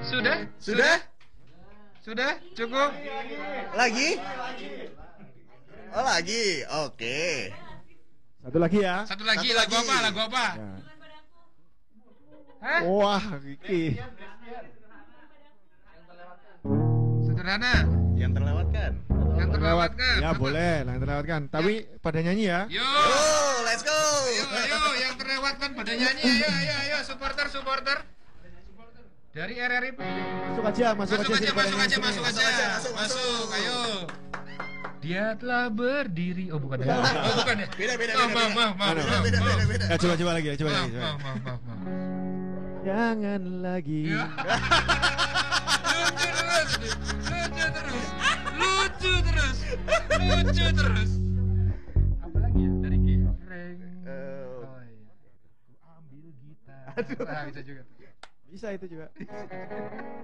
Sudah? Sudah? Sudah? Cukup? Lagi? Oh lagi, oke. Satu lagi ya. Satu lagi, Satu lagu lagi. apa? Lagu apa? Ya. Hah? Wah, Kiki. Sederhana. Yang terlewatkan. Yang terlewatkan. Ya Apa? boleh, yang terlewatkan. Tapi pada nyanyi ya. Yo. Oh, let's go. Ayo, yang terlewatkan pada nyanyi. Ayo, supporter. Dari RRI. Masuk aja, masuk aja. sini pada nyanyi sini. Masuk, ayo. Dia telah berdiri. Oh, bukan ya. Oh, bukan ya. Beda. Maaf. Beda. Ya, coba lagi ya, coba lagi. Maaf. Jangan lagi. Ya. Lucu terus. Apa lagi ya dari Gefreng? Oh iya. Aku ambil gitar. Bisa juga. Bisa itu juga.